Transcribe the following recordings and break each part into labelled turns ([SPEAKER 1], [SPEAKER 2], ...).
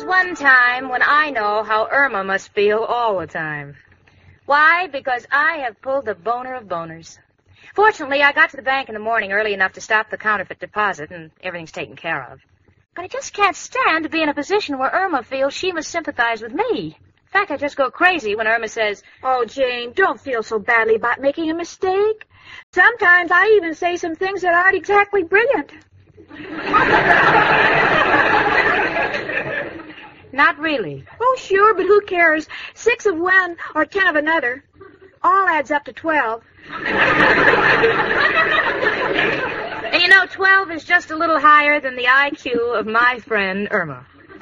[SPEAKER 1] one time when I know how Irma must feel all the time. Why? Because I have pulled the boner of boners. Fortunately, I got to the bank in the morning early enough to stop the counterfeit deposit, and everything's taken care of. But I just can't stand to be in a position where Irma feels she must sympathize with me. In fact, I just go crazy when Irma says,
[SPEAKER 2] "Oh, Jane, don't feel so badly about making a mistake. Sometimes I even say some things that aren't exactly brilliant."
[SPEAKER 1] Not really.
[SPEAKER 2] Oh, sure, but who cares? 6 of one or 10 of another. All adds up to 12.
[SPEAKER 1] And you know, 12 is just a little higher than the IQ of my friend Irma.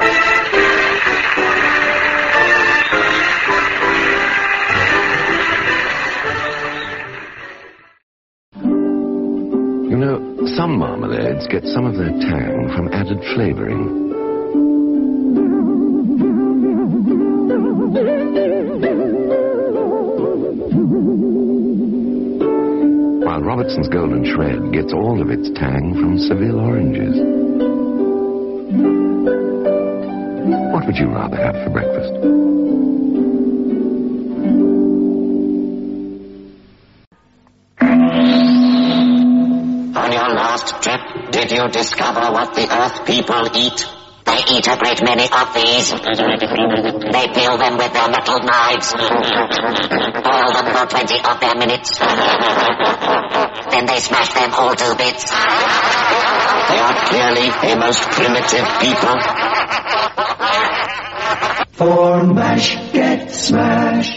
[SPEAKER 3] You know, some marmalades get some of their tang from added flavoring. While Robertson's Golden Shred gets all of its tang from Seville oranges. What would you rather have for breakfast?
[SPEAKER 4] On your last trip, did you discover what the Earth people eat? They eat a great many of these. They peel them with their metal knives. Boil them for 20 of their minutes. Then they smash them all to bits. They are clearly a most primitive people.
[SPEAKER 5] For mash, get smash.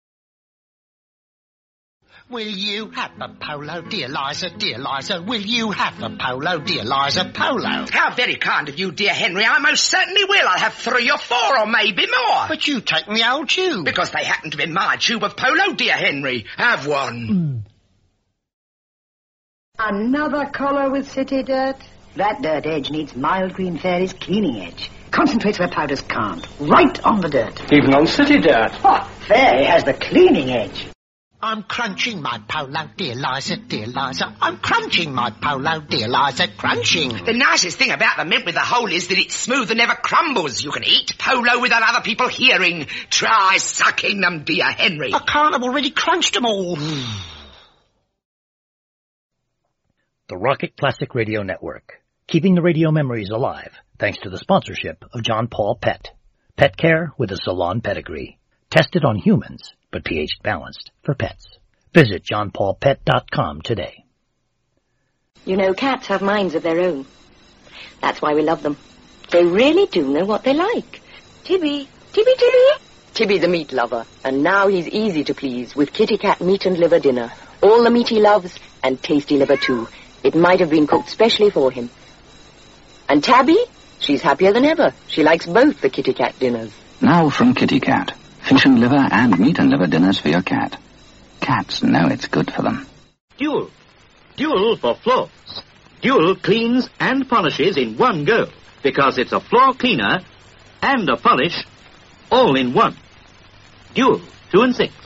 [SPEAKER 6] Will you have a polo, dear Liza, dear Liza? Will you have a polo, dear Liza, polo?
[SPEAKER 7] How very kind of you, dear Henry. I most certainly will. I'll have 3 or 4 or maybe more.
[SPEAKER 6] But you take me old tube.
[SPEAKER 7] Because they happen to be my tube of polo, dear Henry. Have one.
[SPEAKER 8] Another colour with city dirt? That dirt edge needs Mild Green Fairy's cleaning edge. Concentrates where powders can't. Right on the dirt.
[SPEAKER 9] Even on city dirt.
[SPEAKER 8] Oh, Fairy has the cleaning edge.
[SPEAKER 6] I'm crunching my polo, dear Liza, dear Liza. I'm crunching my polo, dear Liza, crunching.
[SPEAKER 7] The nicest thing about the mint with the hole is that it's smooth and never crumbles. You can eat polo without other people hearing. Try sucking them, dear Henry.
[SPEAKER 6] I can't, I've already crunched them all.
[SPEAKER 10] The Rocket Classic Radio Network, keeping the radio memories alive thanks to the sponsorship of John Paul Pet. Pet care with a salon pedigree. Tested on humans, but pH balanced for pets. Visit johnpaulpet.com today.
[SPEAKER 11] You know, cats have minds of their own. That's why we love them. They really do know what they like. Tibby. Tibby's a meat lover, and now he's easy to please with Kitty Cat meat and liver dinner. All the meat he loves, and tasty liver too. It might have been cooked specially for him. And Tabby? She's happier than ever. She likes both the Kitty Cat dinners.
[SPEAKER 12] Now from Kitty Cat. Fish and liver and meat and liver dinners for your cat. Cats know it's good for them.
[SPEAKER 9] Dual. Dual for floors. Dual cleans and polishes in one go, because it's a floor cleaner and a polish all in one. Dual 2 and 6.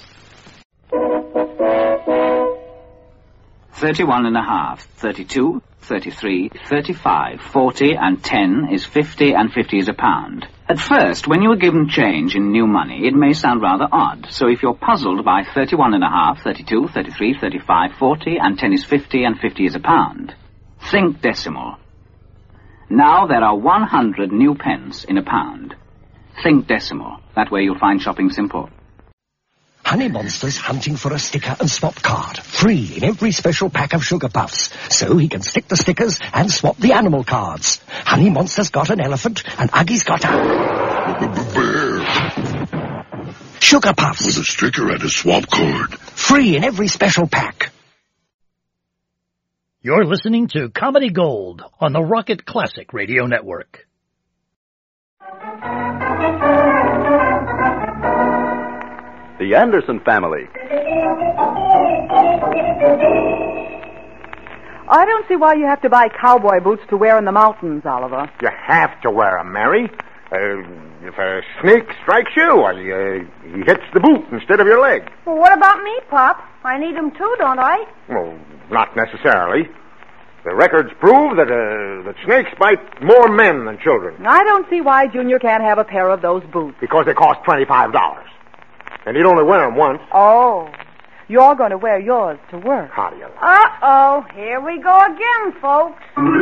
[SPEAKER 12] 31.5, 32, 33, 35, 40 and 10 is 50 and 50 is a pound. At first, when you are given change in new money, it may sound rather odd. So if you're puzzled by 31.5, 32, 33, 35, 40 and 10 is 50 and 50 is a pound, think decimal. Now there are 100 new pence in a pound. Think decimal. That way you'll find shopping simple.
[SPEAKER 13] Honey Monster's hunting for a sticker and swap card. Free in every special pack of Sugar Puffs. So he can stick the stickers and swap the animal cards. Honey Monster's got an elephant and Uggie's got a
[SPEAKER 14] bear.
[SPEAKER 13] Sugar Puffs.
[SPEAKER 14] With a sticker and a swap card.
[SPEAKER 13] Free in every special pack.
[SPEAKER 10] You're listening to Comedy Gold on the Rocket Classic Radio Network.
[SPEAKER 15] The Anderson Family.
[SPEAKER 16] I don't see why you have to buy cowboy boots to wear in the mountains, Oliver.
[SPEAKER 17] You have to wear 'em, Mary. If a snake strikes you, he hits the boot instead of your leg.
[SPEAKER 2] Well, what about me, Pop? I need 'em too, don't I?
[SPEAKER 17] Well, not necessarily. The records prove that snakes bite more men than children.
[SPEAKER 16] I don't see why Junior can't have a pair of those boots.
[SPEAKER 17] Because they cost $25. And he'd only wear them once.
[SPEAKER 16] Oh, you're going to wear yours to work.
[SPEAKER 17] How do you like?
[SPEAKER 2] Uh-oh, here we go again, folks.